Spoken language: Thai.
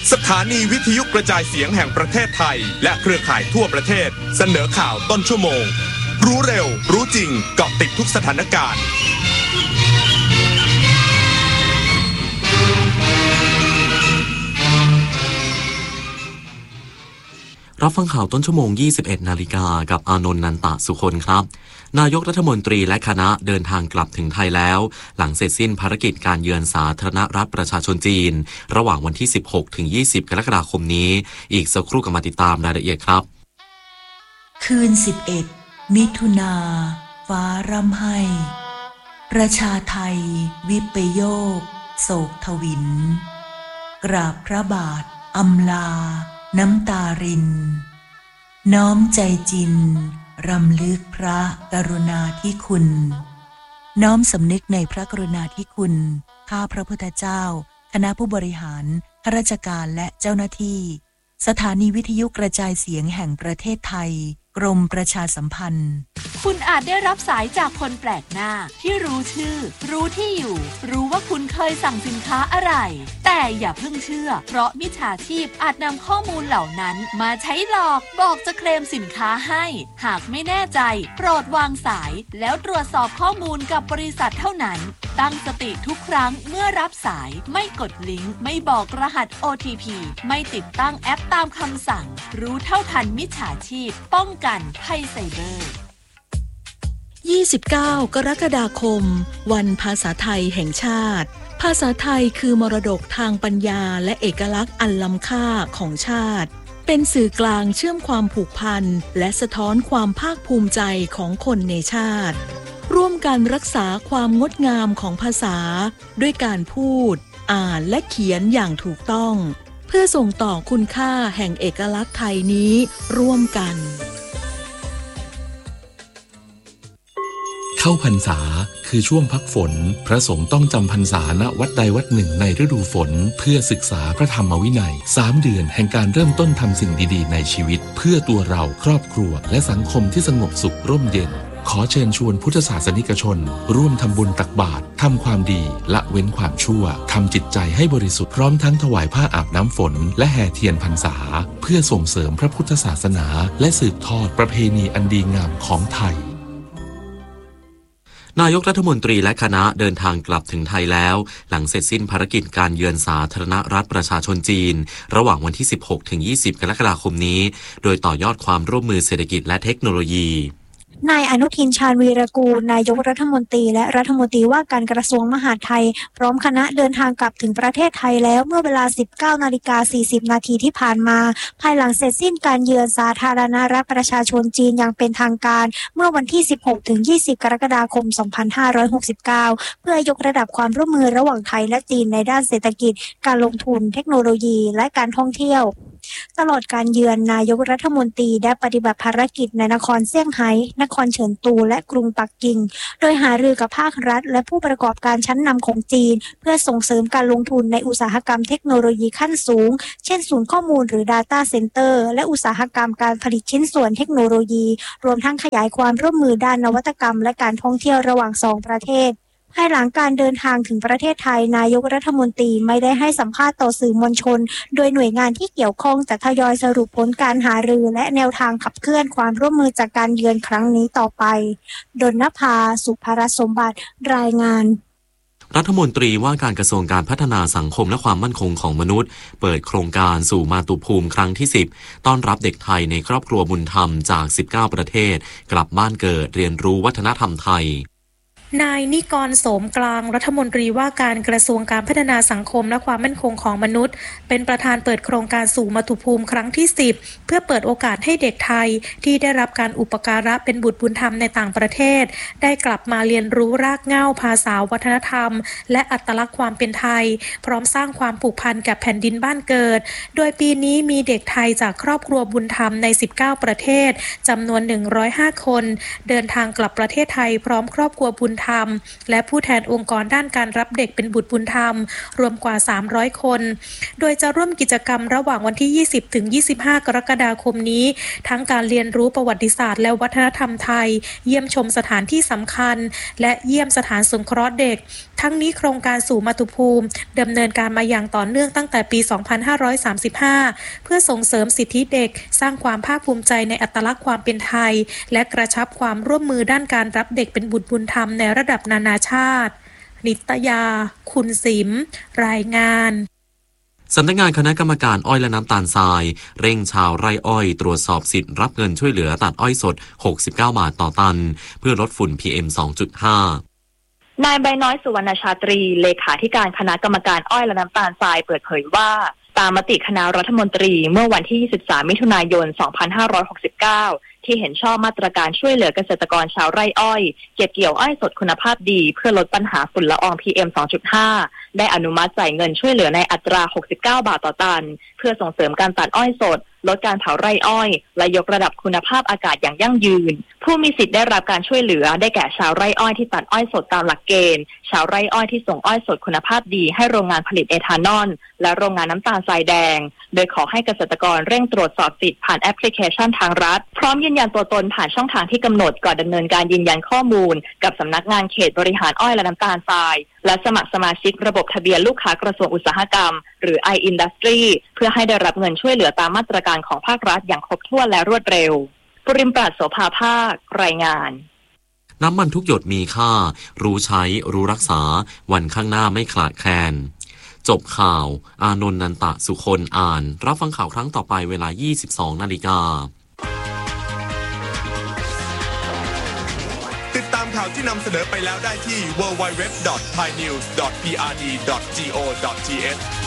สถานีวิทยุกระจายเสียงแห่งประเทศไทยและเครือข่ายทั่วประเทศเสนอข่าวต้นชั่วโมงรู้เร็วรู้จริงเกาะติดทุกสถานการณ์รับฟังข่าวต้นชั่วโมง 21 นาฬิกากับอานนท์ นันตะสุคนครับนายกรัฐมนตรีและคณะเดินทางกลับถึงไทยแล้วหลังเสร็จสิ้นภารกิจการเยือนสาธารณรัฐประชาชนจีนระหว่างวันที่ 16 ถึง 20 กรกฎาคมนี้อีกสักครู่ก็มาติดตามรายละเอียดครับคืน 11 มิถุนาฟ้าร่ำไห้ประชาไทยวิปโยคโศกทวินกราบพระบาทอำลาน้ำตารินน้อมใจจินรำลึกพระกรุณาธิคุณน้อมสำนึกในพระกรุณาธิคุณข้าพระพุทธเจ้าคณะผู้บริหารข้าราชการและเจ้าหน้าที่สถานีวิทยุกระจายเสียงแห่งประเทศไทยกรมประชาสัมพันธ์คุณอาจได้รับสายจากคนแปลกหน้าที่รู้ชื่อรู้ที่อยู่รู้ว่าคุณเคยสั่งสินค้าอะไรแต่อย่าเพิ่งเชื่อเพราะมิจฉาชีพอาจนำข้อมูลเหล่านั้นมาใช้หลอกบอกจะเคลมสินค้าให้หากไม่แน่ใจโปรดวางสายแล้วตรวจสอบข้อมูลกับบริษัทเท่านั้นตั้งสติทุกครั้งเมื่อรับสายไม่กดลิงก์ไม่บอกรหัส OTP ไม่ติดตั้งแอปตามคำสั่งรู้เท่าทันมิจฉาชีพป้องกันภัยไซเบอร์ 29 กรกฎาคมวันภาษาไทยแห่งชาติภาษาไทยคือมรดกทางปัญญาและเอกลักษณ์อันล้ำค่าของชาติเป็นสื่อกลางเชื่อมความผูกพันและสะท้อนความภาคภูมิใจของคนในชาติร่วมกันรักษาความงดงามของภาษาด้วยการพูดอ่านและเขียนอย่างถูกต้องเพื่อส่งต่อคุณค่าแห่งเอกลักษณ์ไทยนี้ร่วมกันเข้าพรรษาคือช่วงพักฝนพระสงฆ์ต้องจำพรรษาณวัดใดวัดหนึ่งในฤดูฝนเพื่อศึกษาพระธรรมวินัย3 เดือนแห่งการเริ่มต้นทำสิ่งดีๆในชีวิตเพื่อตัวเราครอบครัวและสังคมที่สงบสุขร่มเย็นขอเชิญชวนพุทธศาสนิกชนร่วมทำบุญตักบาตรทำความดีละเว้นความชั่วทำจิตใจให้บริสุทธิ์พร้อมทั้งถวายผ้าอาบน้ำฝนและแห่เทียนพรรษาเพื่อส่งเสริมพระพุทธศาสนาและสืบทอดประเพณีอันดีงามของไทยนายกรัฐมนตรีและคณะเดินทางกลับถึงไทยแล้วหลังเสร็จสิ้นภารกิจการเยือนสาธารณรัฐประชาชนจีนระหว่างวันที่ 16 ถึง 20 กรกฎาคมนี้โดยต่อยอดความร่วมมือเศรษฐกิจและเทคโนโลยีนายอนุทินชาญวีรกูลนายกรัฐมนตรีและรัฐมนตรีว่าการกระทรวงมหาดไทยพร้อมคณะเดินทางกลับถึงประเทศไทยแล้วเมื่อเวลา 19:40 นาทีที่ผ่านมาภายหลังเสร็จสิ้นการเยือนสาธารณรัฐประชาชนจีนอย่างเป็นทางการเมื่อวันที่ 16-20 กรกฎาคม 2569 เพื่อยกระดับความร่วมมือระหว่างไทยและจีนในด้านเศรษฐกิจการลงทุนเทคโนโลยีและการท่องเที่ยวตลอดการเยือนนายกรัฐมนตรีได้ปฏิบัติภารกิจในนครเซี่ยงไฮ้นครเฉินตูและกรุงปักกิ่งโดยหารือกับภาครัฐและผู้ประกอบการชั้นนำของจีนเพื่อส่งเสริมการลงทุนในอุตสาหกรรมเทคโนโลยีขั้นสูงเช่นศูนย์ข้อมูลหรือ Data Center และอุตสาหกรรมการผลิตชิ้นส่วนเทคโนโลยีรวมทั้งขยายความร่วมมือด้านนวัตกรรมและการท่องเที่ยวระหว่าง2 ประเทศภายหลังการเดินทางถึงประเทศไทยนายกรัฐมนตรีไม่ได้ให้สัมภาษณ์ต่อสื่อมวลชนโดยหน่วยงานที่เกี่ยวข้องจะทยอยสรุปผลการหารือและแนวทางขับเคลื่อนความร่วมมือจากการเยือนครั้งนี้ต่อไปดลนภา สุภรสมบัติรายงานรัฐมนตรีว่าการกระทรวงการพัฒนาสังคมและความมั่นคงของมนุษย์เปิดโครงการสู่มาตุภูมิครั้งที่ 10ต้อนรับเด็กไทยในครอบครัวบุญธรรมจาก 19 ประเทศกลับบ้านเกิดเรียนรู้วัฒนธรรมไทยนายนิกร โสมกลางรัฐมนตรีว่าการกระทรวงการพัฒนาสังคมและความมั่นคงของมนุษย์เป็นประธานเปิดโครงการสู่มาตุภูมิครั้งที่ 10เพื่อเปิดโอกาสให้เด็กไทยที่ได้รับการอุปการะเป็นบุตรบุญธรรมในต่างประเทศได้กลับมาเรียนรู้รากเหง้าภาษาวัฒนธรรมและอัตลักษณ์ความเป็นไทยพร้อมสร้างความผูกพันกับแผ่นดินบ้านเกิดโดยปีนี้มีเด็กไทยจากครอบครัวบุญธรรมใน19 ประเทศจำนวน105 คนเดินทางกลับประเทศไทยพร้อมครอบครัวบุญธรรมและผู้แทนองค์กรด้านการรับเด็กเป็นบุตรบุญธรรมรวมกว่า300คนโดยจะร่วมกิจกรรมระหว่างวันที่20ถึง25กรกฎาคมนี้ทั้งการเรียนรู้ประวัติศาสตร์และวัฒนธรรมไทยเยี่ยมชมสถานที่สำคัญและเยี่ยมสถานสงเคราะห์เด็กทั้งนี้โครงการสู่มาตุภูมิดำเนินการมาอย่างต่อเนื่องตั้งแต่ปี 2535 เพื่อส่งเสริมสิทธิเด็กสร้างความภาคภูมิใจในอัตลักษณ์ความเป็นไทยและกระชับความร่วมมือด้านการรับเด็กเป็นบุตรบุญธรรมในระดับนานาชาตินิตยาคุณสิมรายงานสำนักงานคณะกรรมการอ้อยและน้ำตาลทรายเร่งชาวไร่อ้อยตรวจสอบสิทธิ์รับเงินช่วยเหลือตัดอ้อยสด69 บาทต่อตันเพื่อลดฝุ่น PM 2.5 นายใบน้อยสุวรรณชาตรีเลขาธิการคณะกรรมการอ้อยและน้ำตาลทรายเปิดเผยว่าตามมติคณะรัฐมนตรีเมื่อวันที่23มิถุนายน2569ที่เห็นชอบมาตรการช่วยเหลือเกษตรกรชาวไร่อ้อยเก็บเกี่ยวอ้อยสดคุณภาพดีเพื่อลดปัญหาฝุ่นละออง PM 2.5 ได้อนุมัติจ่ายเงินช่วยเหลือในอัตรา69 บาทต่อตันเพื่อส่งเสริมการตัดอ้อยสดลดการเผาไร่อ้อยและยกระดับคุณภาพอากาศอย่างยั่งยืนผู้มีสิทธิ์ได้รับการช่วยเหลือได้แก่ชาวไร่อ้อยที่ตัดอ้อยสดตามหลักเกณฑ์ชาวไร่อ้อยที่ส่งอ้อยสดคุณภาพดีให้โรงงานผลิตเอทานอลและโรงงานน้ำตาลทรายแดงโดยขอให้เกษตรกรเร่งตรวจสอบสิทธิ์ผ่านแอปพลิเคชันทางรัฐพร้อมยืนยันตัวตนผ่านช่องทางที่กำหนดก่อนดำเนินการยืนยันข้อมูลกับสำนักงานเขตบริหารอ้อยและน้ำตาลทรายและสมัครสมาชิกระบบทะเบียนลูกค้ากระทรวงอุตสาหกรรมหรือ iIndustry เพื่อให้ได้รับเงินช่วยเหลือตามมาตรการของภาครัฐอย่างครบถ้วนและรวดเร็วปริมปราศโสภาภาครายงานน้ำมันทุกหยดมีค่ารู้ใช้รู้รักษาวันข้างหน้าไม่ขาดแคลนจบข่าวอานนท์นันตะสุคนอ่านรับฟังข่าวครั้งต่อไปเวลา 22:00 น. ติดตามข่าวที่นำเสนอไปแล้วได้ที่ www.thainews.prd.go.th